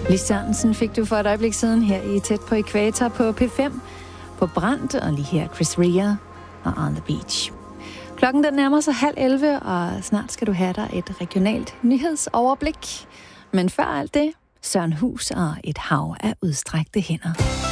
Lis Sørensen fik du for et øjeblik siden her i Tæt på Ækvator på P5, på Brandt, og lige her Chris Rea og On the Beach. Klokken den nærmer sig 10:30, og snart skal du have dig et regionalt nyhedsoverblik. Men før alt det, Søren Hus og et hav af udstrakte hænder.